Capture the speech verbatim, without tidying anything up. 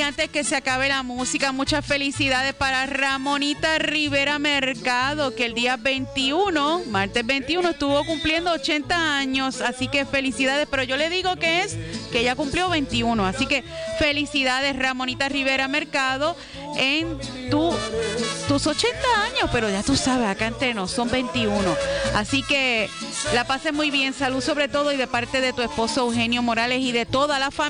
antes que se acabe la música, muchas felicidades para Ramonita Rivera Mercado, que el día veintiuno, martes veintiuno, estuvo cumpliendo ochenta años, así que felicidades, pero yo le digo que es que ella cumplió veintiuno, así que felicidades Ramonita Rivera Mercado en tu, tus ochenta años, pero ya tú sabes, acá entre nos son veintiuno, así que la pases muy bien, salud sobre todo y de parte de tu esposo Eugenio Morales y de toda la familia.